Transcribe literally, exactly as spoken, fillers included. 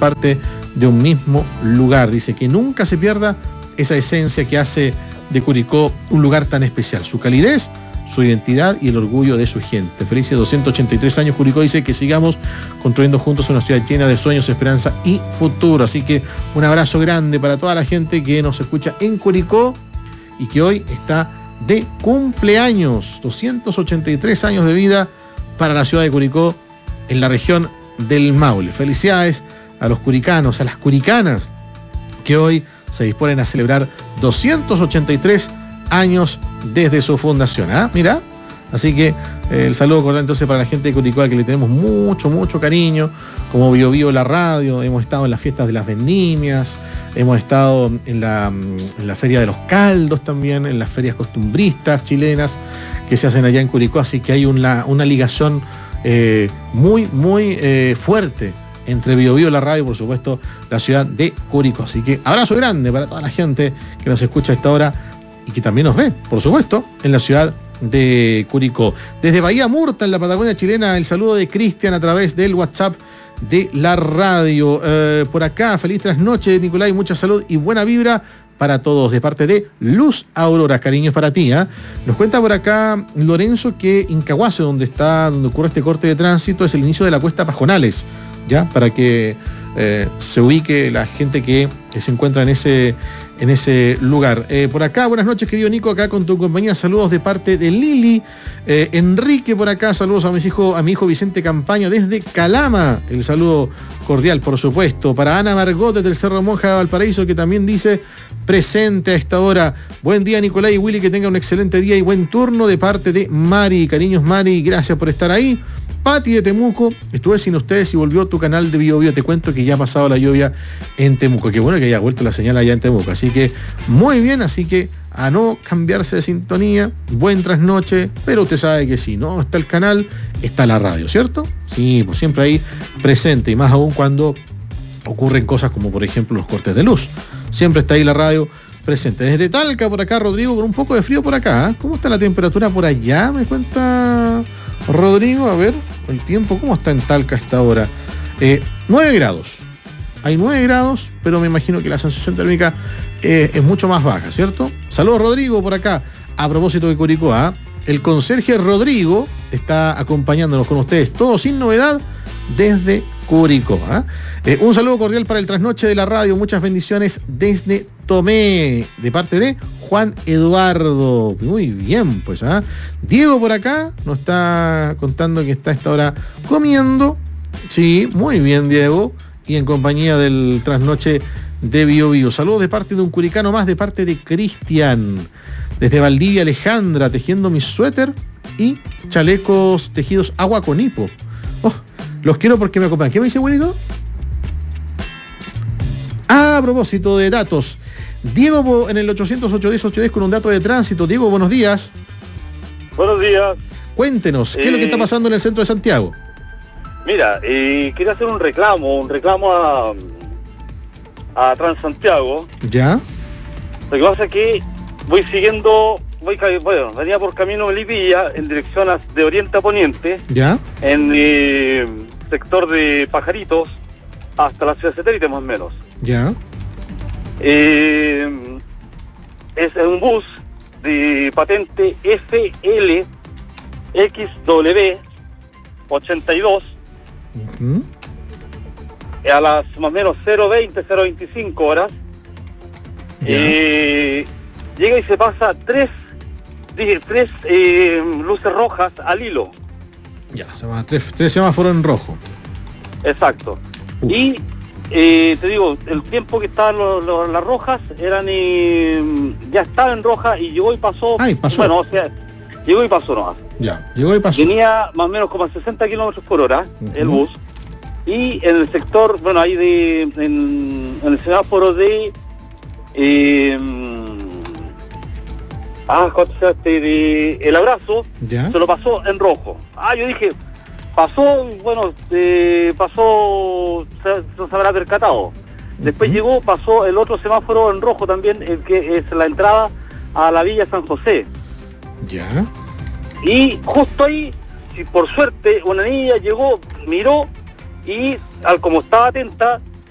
parte de un mismo lugar. Dice que nunca se pierda esa esencia que hace de Curicó un lugar tan especial. Su calidez, su identidad y el orgullo de su gente. Felices doscientos ochenta y tres años Curicó. Dice que sigamos construyendo juntos una ciudad llena de sueños, esperanza y futuro. Así que un abrazo grande para toda la gente que nos escucha en Curicó y que hoy está de cumpleaños. doscientos ochenta y tres años de vida para la ciudad de Curicó en la región del Maule. Felicidades a los curicanos, a las curicanas que hoy se disponen a celebrar doscientos ochenta y tres años desde su fundación. ¿Ah? Mira, así que eh, el saludo cordial entonces para la gente de Curicó, que le tenemos mucho, mucho cariño, como Bio Bio la radio. Hemos estado en las fiestas de las vendimias, hemos estado en la, en la Feria de los Caldos también, en las ferias costumbristas chilenas que se hacen allá en Curicó, así que hay una, una ligación eh, muy, muy eh, fuerte entre Bio Bio la radio y por supuesto la ciudad de Curicó. Así que abrazo grande para toda la gente que nos escucha a esta hora y que también nos ve, por supuesto, en la ciudad de Curicó. Desde Bahía Murta, en la Patagonia chilena, el saludo de Cristian a través del WhatsApp de la radio. Eh, por acá, feliz trasnoche, Nicolai, mucha salud y buena vibra para todos, de parte de Luz Aurora. Cariños para ti, ¿eh? Nos cuenta por acá Lorenzo que Incahuasi, donde está, donde ocurre este corte de tránsito, es el inicio de la cuesta Pajonales, ¿ya? Para que eh, se ubique la gente que, que se encuentra en ese, en ese lugar. Eh, por acá, buenas noches, querido Nico, acá con tu compañía, saludos de parte de Lili. Eh, Enrique por acá, saludos a mis hijos, a mi hijo Vicente Campaña desde Calama, el saludo cordial, por supuesto. Para Ana Margot desde el Cerro Monja de Valparaíso, que también dice presente a esta hora. Buen día, Nicolai y Willy, que tenga un excelente día y buen turno, de parte de Mari. Cariños, Mari, gracias por estar ahí. Pati de Temuco, estuve sin ustedes y volvió tu canal de Bio Bio. Te cuento que ya ha pasado la lluvia en Temuco. Qué bueno que haya vuelto la señal allá en Temuco. Así que muy bien, así que a no cambiarse de sintonía. Buen trasnoche, pero usted sabe que si no está el canal, está la radio, ¿cierto? Sí, pues siempre ahí presente, y más aún cuando ocurren cosas como por ejemplo los cortes de luz. Siempre está ahí la radio presente. Desde Talca por acá, Rodrigo, con un poco de frío por acá. ¿eh? ¿Cómo está la temperatura por allá? Me cuenta Rodrigo, a ver, el tiempo, ¿cómo está en Talca a esta hora? Eh, nueve grados. Hay nueve grados, pero me imagino que la sensación térmica eh, es mucho más baja, ¿cierto? Saludos, Rodrigo, por acá. A propósito de Curicó, ¿eh? El conserje Rodrigo está acompañándonos con ustedes, todo sin novedad, desde Curicó. ¿eh? Eh, un saludo cordial para el trasnoche de la radio, muchas bendiciones desde Tomé, de parte de Juan Eduardo. Muy bien, pues. ¿eh? Diego por acá nos está contando que está a esta hora comiendo. Sí, muy bien, Diego. Y en compañía del trasnoche de Bio Bio. Saludos de parte de un curicano más, de parte de Cristian. Desde Valdivia, Alejandra, tejiendo mi suéter y chalecos tejidos agua con hipo. Oh, los quiero porque me acompañan. ¿Qué me dice, buenito? Ah, a propósito de datos. Diego en el ochocientos ocho diez ocho diez con un dato de tránsito. Diego, buenos días. Buenos días. Cuéntenos, ¿qué eh, es lo que está pasando en el centro de Santiago? Mira, eh, quería hacer un reclamo, un reclamo a, a Transantiago. ¿Ya? Lo que pasa es que voy siguiendo, voy, bueno, venía por camino Melipilla en dirección a, de oriente a poniente. ¿Ya? En eh, sector de Pajaritos hasta la ciudad satélite más o menos. ¿Ya? Eh, es un bus de patente F L X W ochenta y dos. Uh-huh. A las más o menos cero veinte, cero veinticinco horas. Eh, llega y se pasa tres, dije, tres eh, luces rojas al hilo. Ya, se van tres, tres semáforos en rojo. Exacto. Uf. Y eh, te digo, el tiempo que estaban lo, lo, las rojas eran eh, ya estaba en roja y llegó y pasó. Ay, pasó. Bueno, o sea, llegó y pasó nomás. Ya, llegó y pasó. Tenía más o menos como a sesenta kilómetros por hora, uh-huh, el bus. Y en el sector, bueno, ahí de, en, en el semáforo de, eh, ah, ¿cuánto se llama este? De El Abrazo, ¿ya? Se lo pasó en rojo. Ah, yo dije, pasó, bueno, eh, pasó, se, se habrá percatado. Después uh-huh. llegó, pasó el otro semáforo en rojo también, el que es la entrada a la Villa San José. Ya. Y justo ahí, si por suerte, una niña llegó, miró, y al como estaba atenta,